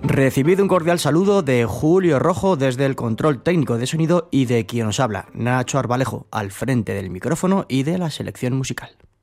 Recibid un cordial saludo de Julio Rojo desde el control técnico de sonido y de quien os habla, Nacho Arbalejo, al frente del micrófono y de la selección musical.